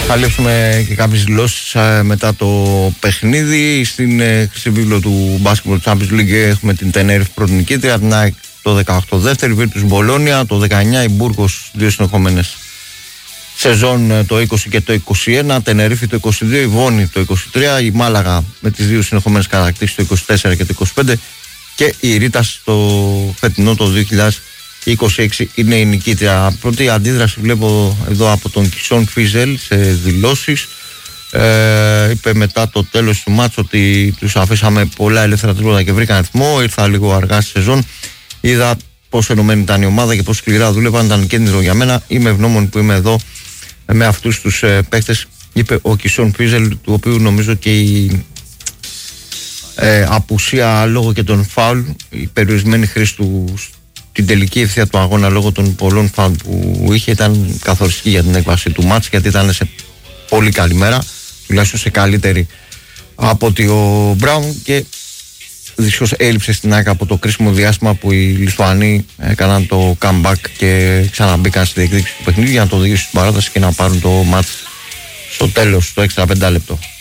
Θα λείψουμε και κάποιες δηλώσεις μετά το παιχνίδι. Στην χρυσή βίβλο του Basketball Champions League έχουμε την Tenerife πρώτη νικήτρια, την ΑΕΚ το 18 δεύτερη, Virtus Bologna το 19, η Μπούργκος δύο συνεχόμενες σεζόν το 20 και το 21, Tenerife το 22, η Βόνη το 23, η Μάλαγα με τις δύο συνεχόμενες κατακτήσεις το 24 και το 25 και η Ρίτας το φετινό το 2026 είναι η νικήτρια. Πρώτη αντίδραση βλέπω εδώ από τον Κισόν Φίζελ σε δηλώσεις. Είπε μετά το τέλος του μάτς ότι τους αφήσαμε πολλά ελεύθερα τρίποτα και βρήκαν αριθμό. Ήρθα λίγο αργά στη σεζόν, είδα πόσο ενωμένη ήταν η ομάδα και πόσο σκληρά δούλευαν, ήταν κίνδυνο για μένα. Είμαι ευγνώμων που είμαι εδώ με αυτούς τους παίχτες, είπε ο Κισόν Φίζελ, του οποίου νομίζω και η απουσία λόγω και των φάουλ, η περιορισμένη χρήση του την τελική ευθεία του αγώνα λόγω των πολλών φάουλ που είχε ήταν καθοριστική για την έκβαση του μάτς, γιατί ήταν σε πολύ καλή μέρα, τουλάχιστον σε καλύτερη από ότι ο Μπράουν, και δυστυχώς έλειψε στην ΑΕΚ από το κρίσιμο διάστημα που οι Λιθουανοί έκαναν το comeback και ξαναμπήκαν στη διεκδίκηση του παιχνίδι για να το οδηγήσουν στην παράταση και να πάρουν το μάτς στο τέλος, το έξτρα 5 λεπτό.